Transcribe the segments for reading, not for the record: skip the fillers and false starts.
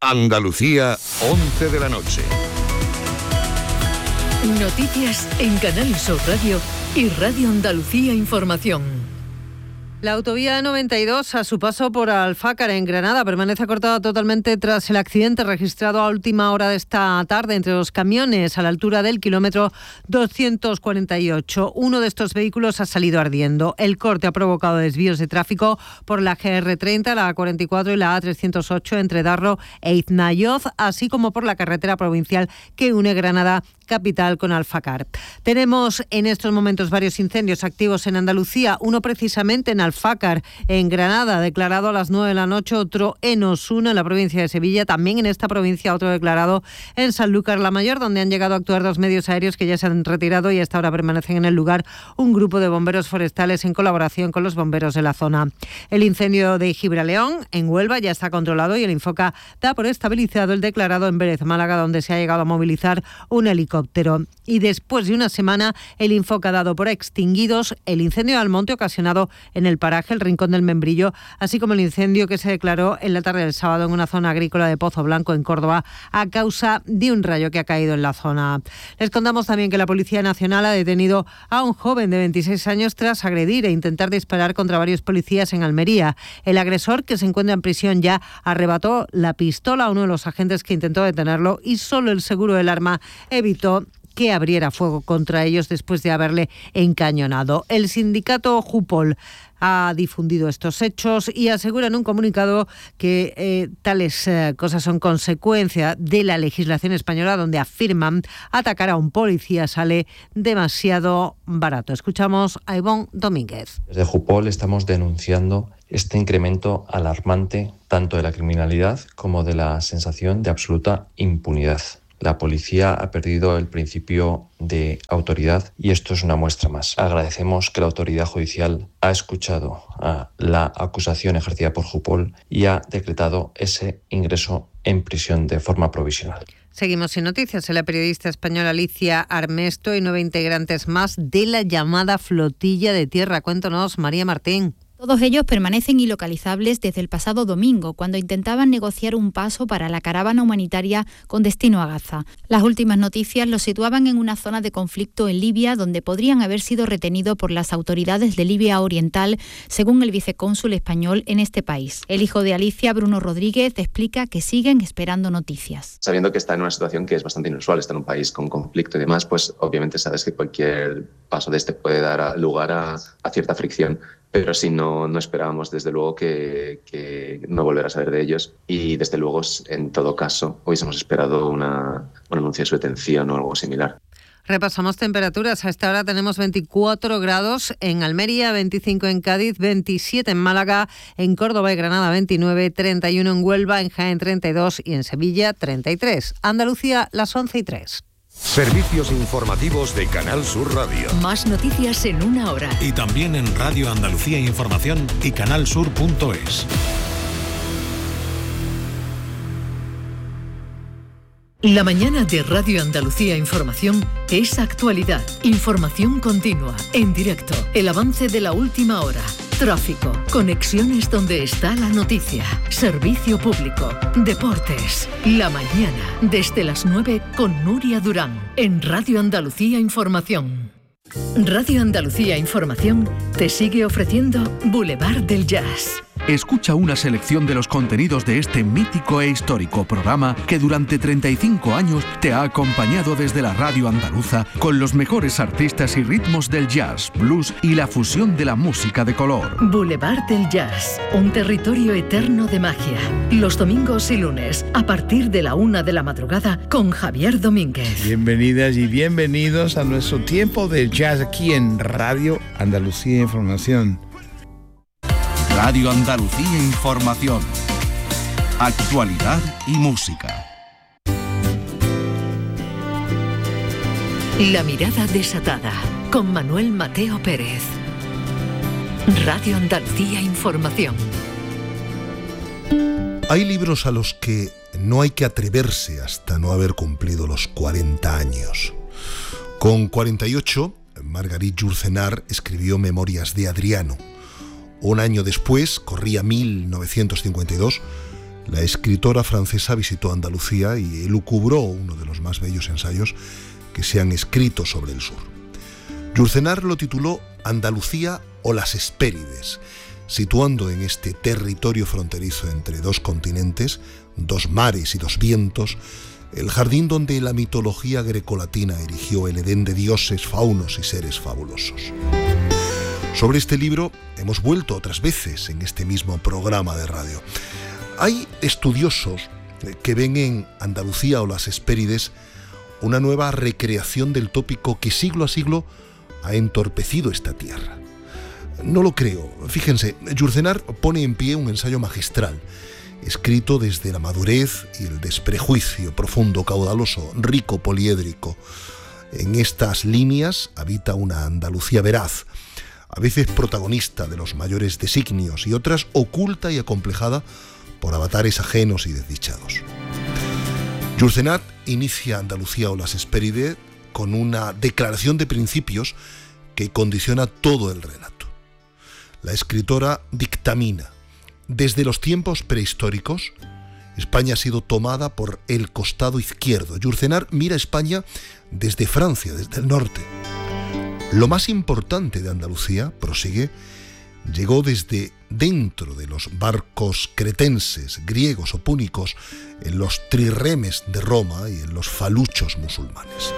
Andalucía, 11 de la noche. Noticias en Canal Sur Radio y Radio Andalucía Información. La autovía 92, a su paso por Alfácar, en Granada, permanece cortada totalmente tras el accidente registrado a última hora de esta tarde entre los camiones a la altura del kilómetro 248. Uno de estos vehículos ha salido ardiendo. El corte ha provocado desvíos de tráfico por la GR30, la A44 y la A308 entre Darro e Iznayoz, así como por la carretera provincial que une Granada capital con Alfácar. Tenemos en estos momentos varios incendios activos en Andalucía, uno precisamente en Alfácar, en Granada, declarado a las 9 de la noche, otro en Osuna, en la provincia de Sevilla, también en esta provincia otro declarado en Sanlúcar la Mayor, donde han llegado a actuar 2 medios aéreos que ya se han retirado y hasta ahora permanecen en el lugar un grupo de bomberos forestales en colaboración con los bomberos de la zona. El incendio de Gibraleón, en Huelva, ya está controlado y el Infoca da por estabilizado el declarado en Vélez, Málaga, donde se ha llegado a movilizar un helicóptero. Y después de una semana, el Infoca ha dado por extinguidos el incendio de Almonte ocasionado en el paraje El Rincón del Membrillo, así como el incendio que se declaró en la tarde del sábado en una zona agrícola de Pozo Blanco, en Córdoba, a causa de un rayo que ha caído en la zona. Les contamos también que la Policía Nacional ha detenido a un joven de 26 años tras agredir e intentar disparar contra varios policías en Almería. El agresor, que se encuentra en prisión ya, arrebató la pistola a uno de los agentes que intentó detenerlo y solo el seguro del arma evitó que abriera fuego contra ellos después de haberle encañonado. El sindicato Jupol ha difundido estos hechos y asegura en un comunicado que tales cosas son consecuencia de la legislación española, donde afirman atacar a un policía sale demasiado barato. Escuchamos a Ivonne Domínguez. Desde Jupol estamos denunciando este incremento alarmante tanto de la criminalidad como de la sensación de absoluta impunidad. La policía ha perdido el principio de autoridad y esto es una muestra más. Agradecemos que la autoridad judicial ha escuchado a la acusación ejercida por Jupol y ha decretado ese ingreso en prisión de forma provisional. Seguimos sin noticias. La periodista española Alicia Armesto y 9 integrantes más de la llamada Flotilla de Tierra. Cuéntanos, María Martín. Todos ellos permanecen ilocalizables desde el pasado domingo, cuando intentaban negociar un paso para la caravana humanitaria con destino a Gaza. Las últimas noticias los situaban en una zona de conflicto en Libia, donde podrían haber sido retenidos por las autoridades de Libia Oriental, según el vicecónsul español en este país. El hijo de Alicia, Bruno Rodríguez, explica que siguen esperando noticias. Sabiendo que está en una situación que es bastante inusual, está en un país con conflicto y demás, pues obviamente sabes que cualquier paso de este puede dar lugar a cierta fricción. Pero sí, no esperábamos desde luego que no volver a saber de ellos y desde luego en todo caso hubiésemos esperado un anuncio de su detención o algo similar. Repasamos temperaturas. A esta hora tenemos 24 grados en Almería, 25 en Cádiz, 27 en Málaga, en Córdoba y Granada 29, 31 en Huelva, en Jaén 32 y en Sevilla 33. Andalucía, las 11:03. Servicios informativos de Canal Sur Radio. Más noticias en una hora. Y también en Radio Andalucía Información y canalsur.es. La mañana de Radio Andalucía Información es actualidad, información continua, en directo, el avance de la última hora, tráfico, conexiones donde está la noticia, servicio público, deportes. La mañana, desde las 9 con Nuria Durán, en Radio Andalucía Información. Radio Andalucía Información te sigue ofreciendo Boulevard del Jazz. Escucha una selección de los contenidos de este mítico e histórico programa que durante 35 años te ha acompañado desde la radio andaluza con los mejores artistas y ritmos del jazz, blues y la fusión de la música de color. Boulevard del Jazz, un territorio eterno de magia. Los domingos y lunes, a partir de la 1 de la madrugada, con Javier Domínguez. Bienvenidas y bienvenidos a nuestro tiempo del jazz aquí en Radio Andalucía Información. Radio Andalucía Información. Actualidad y música. La mirada desatada, con Manuel Mateo Pérez. Radio Andalucía Información. Hay libros a los que no hay que atreverse hasta no haber cumplido los 40 años. Con 48, Marguerite Yourcenar escribió Memorias de Adriano. Un año después, corría 1952, La escritora francesa visitó Andalucía y elucubró uno de los más bellos ensayos que se han escrito sobre el sur. Yourcenar lo tituló Andalucía o las Hespérides, situando en este territorio fronterizo entre dos continentes, dos mares y dos vientos, el jardín donde la mitología grecolatina erigió el Edén de dioses, faunos y seres fabulosos. Sobre este libro hemos vuelto otras veces en este mismo programa de radio. Hay estudiosos que ven en Andalucía o las Hespérides una nueva recreación del tópico que siglo a siglo ha entorpecido esta tierra. No lo creo. Fíjense, Yourcenar pone en pie un ensayo magistral, escrito desde la madurez y el desprejuicio, profundo, caudaloso, rico, poliédrico. En estas líneas habita una Andalucía veraz, a veces protagonista de los mayores designios y otras oculta y acomplejada por avatares ajenos y desdichados. Yourcenar inicia Andalucía o las Hespérides con una declaración de principios que condiciona todo el relato. La escritora dictamina: desde los tiempos prehistóricos, España ha sido tomada por el costado izquierdo. Yourcenar mira a España desde Francia, desde el norte. Lo más importante de Andalucía, prosigue, llegó desde dentro de los barcos cretenses, griegos o púnicos, en los trirremes de Roma y en los faluchos musulmanes.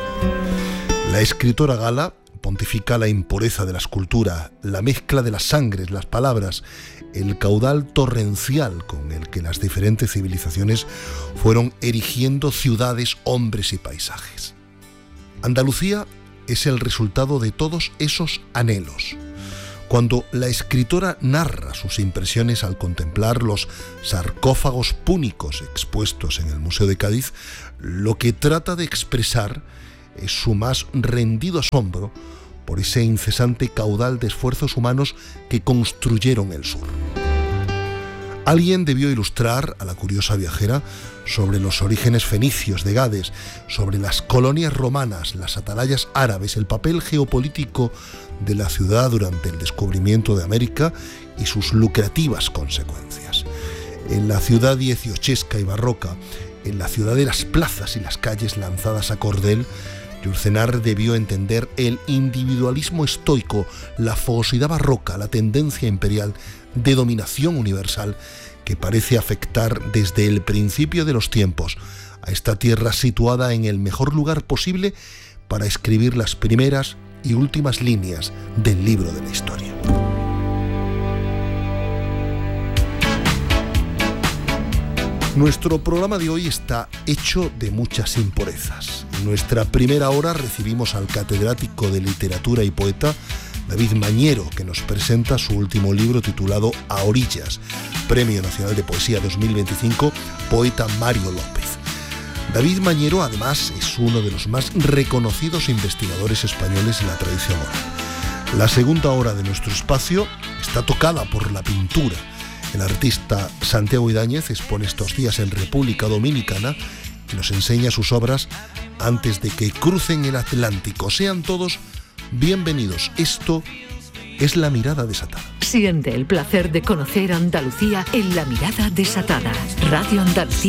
La escritora gala pontifica la impureza de la escultura, la mezcla de las sangres, las palabras, el caudal torrencial con el que las diferentes civilizaciones fueron erigiendo ciudades, hombres y paisajes. Andalucía es el resultado de todos esos anhelos. Cuando la escritora narra sus impresiones al contemplar los sarcófagos púnicos expuestos en el Museo de Cádiz, lo que trata de expresar es su más rendido asombro por ese incesante caudal de esfuerzos humanos que construyeron el sur. Alguien debió ilustrar a la curiosa viajera sobre los orígenes fenicios de Gades, sobre las colonias romanas, las atalayas árabes, el papel geopolítico de la ciudad durante el descubrimiento de América y sus lucrativas consecuencias. En la ciudad dieciochesca y barroca, en la ciudad de las plazas y las calles lanzadas a cordel, Yourcenar debió entender el individualismo estoico, la fogosidad barroca, la tendencia imperial de dominación universal que parece afectar desde el principio de los tiempos a esta tierra situada en el mejor lugar posible para escribir las primeras y últimas líneas del libro de la historia. Nuestro programa de hoy está hecho de muchas impurezas. En nuestra primera hora recibimos al catedrático de literatura y poeta David Mañero, que nos presenta su último libro titulado A Orillas, Premio Nacional de Poesía 2025, poeta Mario López. David Mañero, además, es uno de los más reconocidos investigadores españoles en la tradición oral. La segunda hora de nuestro espacio está tocada por la pintura. El artista Santiago Ibáñez expone estos días en República Dominicana y nos enseña sus obras antes de que crucen el Atlántico. Sean todos bienvenidos. Esto es La Mirada Desatada. Siente el placer de conocer Andalucía en La Mirada Desatada. Radio Andalucía.